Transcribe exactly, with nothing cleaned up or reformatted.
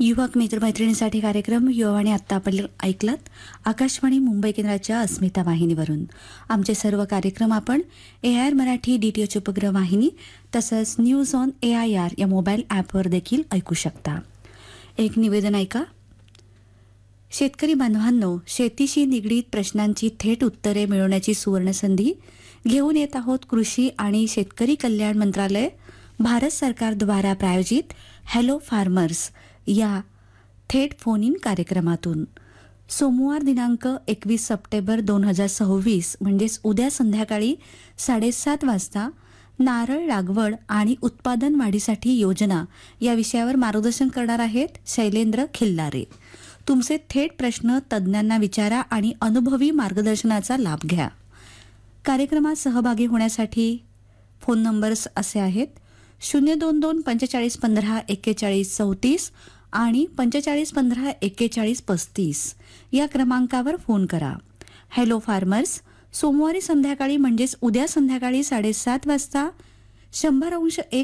युवक मित्रमैत्रिणींसाठी कार्यक्रम युवावाणी आत्ता आपण ऐकलात आकाशवाणी मुंबई केंद्राच्या अस्मिता वाहिनीवरून. आमचे सर्व कार्यक्रम आपण ए I R Marathi D T H उपग्रह वाहिनी तसंच news on A I R या मोबाईल ॲपवर देखील ऐकू शकता. एक निवेदन ऐका. शेतकरी बांधवांनो, शेतीशी निगडीत प्रश्नांची थेट उत्तरे मिळवण्याची सुवर्णसंधी घेऊन येत आहोत. कृषी आणि शेतकरी कल्याण मंत्रालय भारत सरकारद्वारा प्रायोजित हॅलो फार्मर्स या थेट फोन इन कार्यक्रमातून सोमवार दिनांक एकवीस सप्टेंबर दोन हजार सव्वीस म्हणजेच उद्या संध्याकाळी साडेसात वाजता नारळ लागवड आणि उत्पादन वाढीसाठी योजना या विषयावर मार्गदर्शन करणार आहेत शैलेंद्र खिल्लारे. तुमचे थेट प्रश्न तज्ज्ञांना विचारा आणि अनुभवी मार्गदर्शनाचा लाभ घ्या. कार्यक्रमात सहभागी होण्यासाठी फोन नंबर्स असे आहेत शून्य दोन दोन पंचेचाळीस पंधरा एक्केचाळीस चौतीस आणि पंचेचाळीस पंधरा एक्केचाळीस पस्तीस या क्रमांकावर फोन करा. हॅलो फार्मर्स सोमवारी संध्याकाळी म्हणजेच उद्या संध्याकाळी साडेसात वाजता शंभर अंश एक